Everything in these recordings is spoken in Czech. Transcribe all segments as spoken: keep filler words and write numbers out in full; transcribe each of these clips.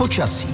Počasí.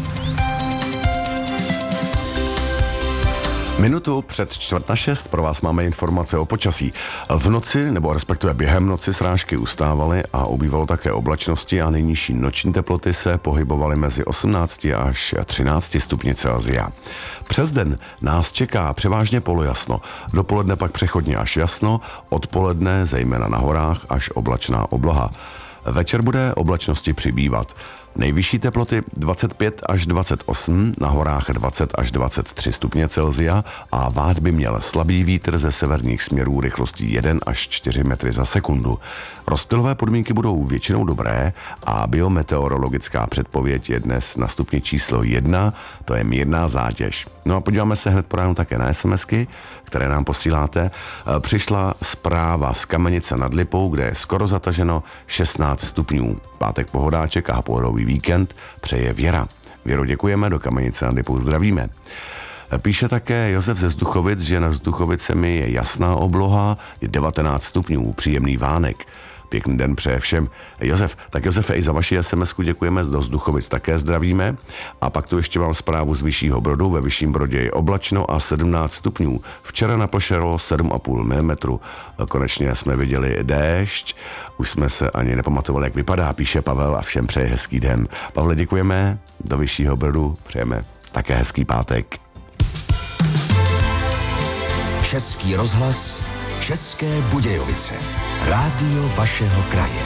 Minutu před čtvrt na šest pro vás máme informace o počasí. V noci, nebo respektive během noci srážky ustávaly a ubývalo také oblačnosti a nejnižší noční teploty se pohybovaly mezi osmnácti až třinácti stupni Celsia. Přes den nás čeká převážně polojasno, dopoledne pak přechodně až jasno, odpoledne zejména na horách až oblačná obloha. Večer bude oblačnosti přibývat. Nejvyšší teploty dvacet pět až dvacet osm, na horách dvacet až dvacet tři stupně Celsia a vát by měl slabý vítr ze severních směrů rychlostí jedna až čtyři metry za sekundu. Rozptylové podmínky budou většinou dobré a biometeorologická předpověď je dnes na stupni číslo jedna, to je mírná zátěž. No a podíváme se hned po ránu také na SMSky, které nám posíláte. Přišla zpráva z Kamenice nad Lipou, kde je skoro zataženo šestnáct stupňů. Pátek pohodáček a pohodový víkend přeje Věra. Věro, děkujeme, do Kamenice nad Lipou zdravíme. Píše také Josef ze Zduchovic, že nad Zduchovicemi je jasná obloha, je devatenáct stupňů, příjemný vánek. Pěkný den přeje všem. Josef, tak Josefe, i za vaši SMSku děkujeme, do Zduchovic také zdravíme. A pak tu ještě mám zprávu z Vyššího Brodu, ve Vyšším Brodě je oblačno a sedmnáct stupňů. Včera napršelo sedm a půl milimetru. Konečně jsme viděli déšť, už jsme se ani nepamatovali, jak vypadá, píše Pavel a všem přeje hezký den. Pavle, děkujeme, do Vyššího Brodu přejeme také hezký pátek. Český rozhlas, České Budějovice. Rádio vašeho kraje.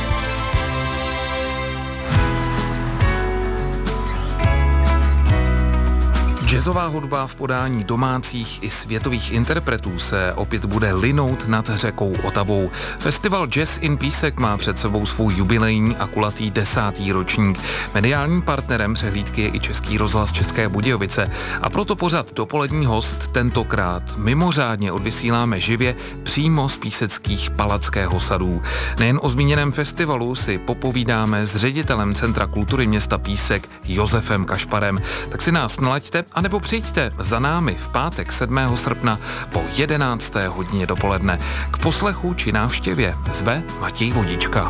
Jazzová hudba v podání domácích i světových interpretů se opět bude linout nad řekou Otavou. Festival Jazz in Písek má před sebou svůj jubilejní a kulatý desátý ročník. Mediálním partnerem přehlídky je i Český rozhlas České Budějovice a proto pořad Dopolední host tentokrát mimořádně odvysíláme živě přímo z píseckých Palackého sadů. Nejen o zmíněném festivalu si popovídáme s ředitelem Centra kultury města Písek Josefem Kašparem. Tak si nás nalaďte a nebo přijďte za námi v pátek sedmého srpna po jedenácté hodině dopoledne. K poslechu či návštěvě zve Matěj Vodička.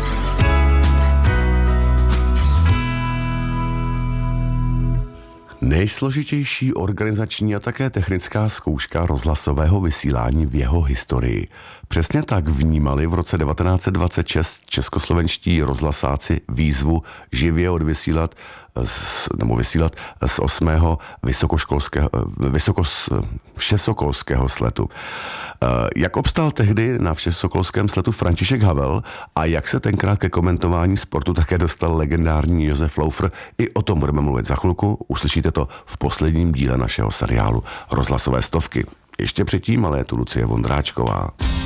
Nejsložitější organizační a také technická zkouška rozhlasového vysílání v jeho historii. Přesně tak vnímali v roce devatenáct set dvacet šest českoslovenští rozhlasáci výzvu živě odvysílat nebo vysílat z osmého vysokoškolského, vysokos, všesokolského sletu. Jak obstál tehdy na všesokolském sletu František Havel a jak se tenkrát ke komentování sportu také dostal legendární Josef Laufer, i o tom budeme mluvit za chvilku. Uslyšíte to v posledním díle našeho seriálu Rozhlasové stovky. Ještě předtím, ale je tu Lucie Vondráčková.